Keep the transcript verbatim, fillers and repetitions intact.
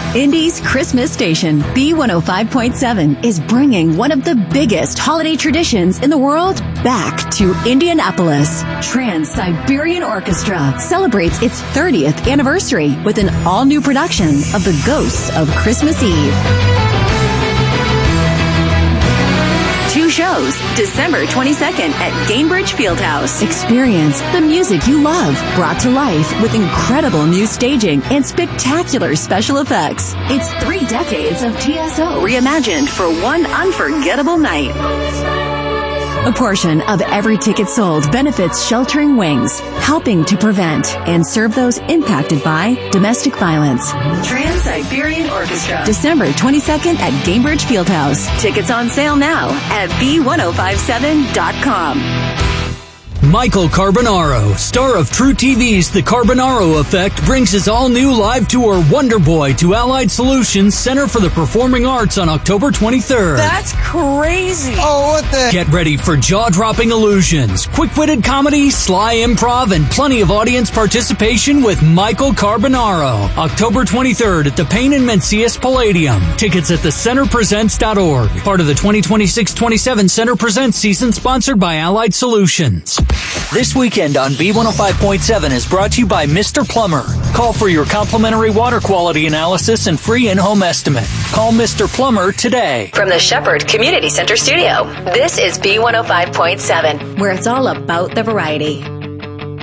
Indy's Christmas station, B one oh five point seven, is bringing one of the biggest holiday traditions in the world back to Indianapolis. Trans-Siberian Orchestra celebrates its thirtieth anniversary with an all-new production of The Ghosts of Christmas Eve. Two shows, December twenty-second at Gainbridge Fieldhouse. Experience the music you love, brought to life with incredible new staging and spectacular special effects. It's three decades of T S O reimagined for one unforgettable night. A portion of every ticket sold benefits Sheltering Wings, helping to prevent and serve those impacted by domestic violence. Trans-Siberian Orchestra, December twenty-second at Gainbridge Fieldhouse. Tickets on sale now at B one oh five seven dot com. Michael Carbonaro, star of True T V's The Carbonaro Effect, brings his all-new live tour Wonder Boy to Allied Solutions Center for the Performing Arts on October twenty-third. That's crazy. Oh, what the? Get ready for jaw-dropping illusions, quick-witted comedy, sly improv, and plenty of audience participation with Michael Carbonaro. October twenty-third at the Payne and Mencius Palladium. Tickets at the center presents dot org. Part of the twenty twenty-six twenty-seven Center Presents season, sponsored by Allied Solutions. This weekend on B one oh five point seven is brought to you by Mister Plumber. Call for your complimentary water quality analysis and free in-home estimate. Call Mister Plumber today. From the Shepherd Community Center studio, this is B one oh five point seven, where it's all about the variety.